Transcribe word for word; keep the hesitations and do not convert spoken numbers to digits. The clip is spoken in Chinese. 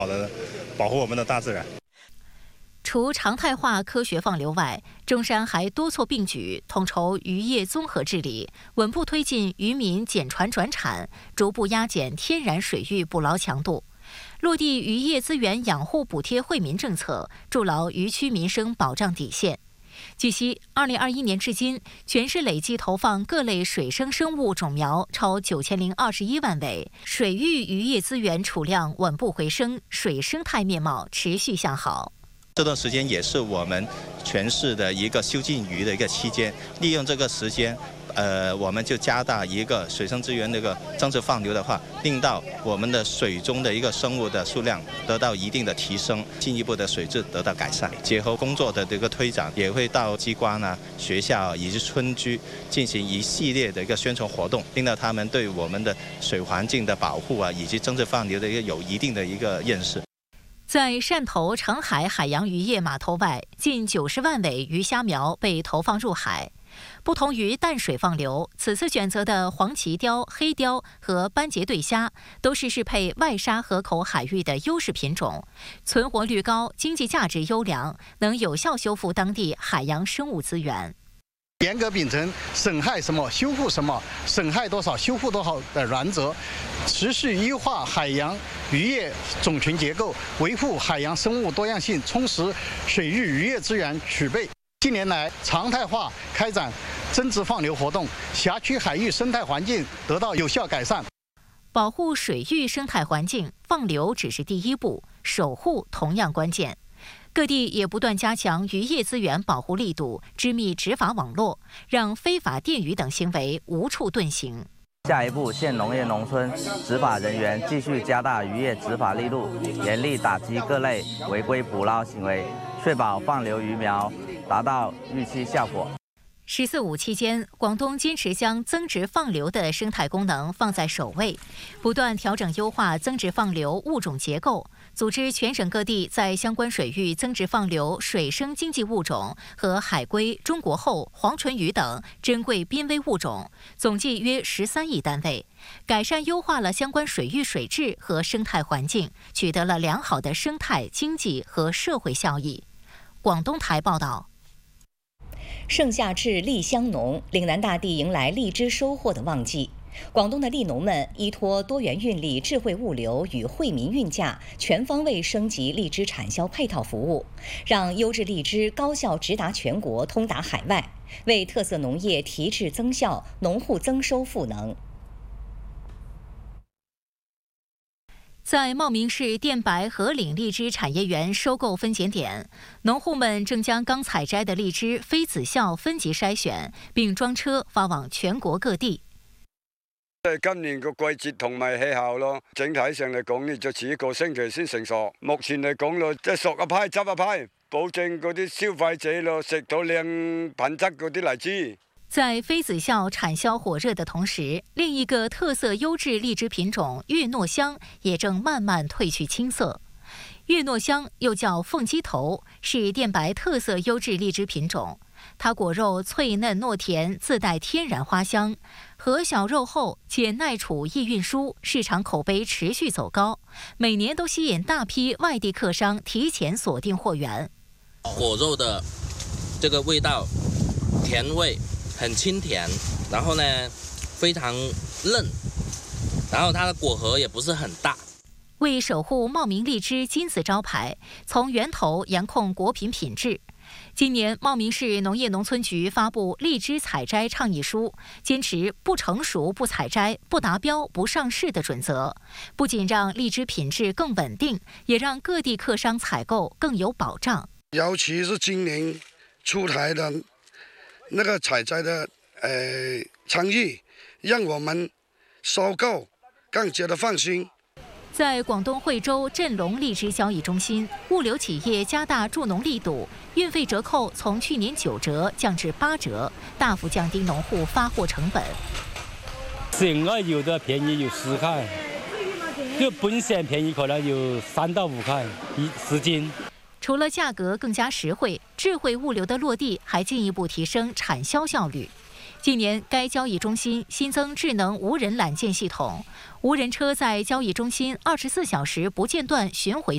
好的保护我们的大自然。 除常态化科学放流外，中山还多措并举，统筹渔业综合治理，稳步推进渔民减船转产，逐步压减天然水域捕捞强度，落地渔业资源养护补贴惠民政策，筑牢渔区民生保障底线。据悉，二零二一年至今，全市累计投放各类水生生物种苗超九千零二十一万尾，水域渔业资源储量稳步回升，水生态面貌持续向好。 这段时间也是我们全市的一个修禁渔的一个期间，利用这个时间，呃，我们就加大一个水生资源的一个增值放流的话，令到我们的水中的一个生物的数量得到一定的提升，进一步的水质得到改善。结合工作的这个推展，也会到机关啊、学校以及村居进行一系列的一个宣传活动，令到他们对我们的水环境的保护啊，以及增值放流的一个有一定的一个认识。 在汕头长海海洋渔业码头外，近九十万尾鱼虾苗被投放入海。不同于淡水放流，此次选择的黄鳍鲷、黑鲷和斑节对虾都是适配外沙河口海域的优势品种，存活率高，经济价值优良，能有效修复当地海洋生物资源。 严格秉承损害什么修复什么，损害多少修复多少的原则，持续优化海洋渔业种群结构，维护海洋生物多样性，充实水域渔业资源储备。近年来，常态化开展增值放流活动，辖区海域生态环境得到有效改善。 保护水域生态环境，放流只是第一步，守护同样关键。各地也不断加强渔业资源保护力度，织密执法网络，让非法电渔等行为无处遁形。 下一步，县农业农村执法人员继续加大渔业执法力度，严厉打击各类违规捕捞行为，确保放流鱼苗达到预期效果。 十四五期间，广东坚持将增值放流的生态功能放在首位，不断调整优化增值放流物种结构，组织全省各地在相关水域增值放流水生经济物种和海龟、中国后、黄唇鱼等珍贵濒危物种，总计约十三亿单位，改善优化了相关水域水质和生态环境，取得了良好的生态、经济和社会效益。广东台报道。 盛夏至，荔香浓，岭南大地迎来荔枝收获的旺季。广东的荔农们依托多元运力、智慧物流与惠民运价，全方位升级荔枝产销配套服务，让优质荔枝高效直达全国、通达海外，为特色农业提质增效、农户增收赋能。 在茂名市电白河岭荔枝产业园收购分拣点，农户们正将刚采摘的荔枝非子效分级筛选，并装车发往全國各地。 今年個季節同埋氣候咯，整體上嚟講呢，就遲一個星期先成熟。目前嚟講咯，即係熟一批執一批，保證嗰啲消費者咯食到靚品質嗰啲荔枝。 在非子效产销火热的同时，另一个特色优质荔枝品种月糯香也正慢慢褪去青涩。月糯香又叫凤鸡头，是电白特色优质荔枝品种。它果肉脆嫩糯甜，自带天然花香，核小肉厚，且耐储易运输，市场口碑持续走高，每年都吸引大批外地客商提前锁定货源。 果肉的这个味道，甜味。很清甜，然后呢，非常嫩，然后它的果核也不是很大。 为守护茂名荔枝金字招牌，从源头严控果品品质。今年，茂名市农业农村局发布荔枝采摘倡议书，坚持不成熟不采摘、不达标不上市的准则，不仅让荔枝品质更稳定，也让各地客商采购更有保障。 尤其是今年出台的那个采摘的呃倡议，让我们收购更加的放心。 在广东惠州镇龙荔枝交易中心，物流企业加大助农力度，运费折扣从去年九折降至八折，大幅降低农户发货成本。 省外有的便宜有十块，就本省便宜可能有三到五块一十斤。 除了价格更加实惠，智慧物流的落地还进一步提升产销效率。近年，该交易中心新增智能无人揽件系统，无人车在交易中心二十四小时不间断巡回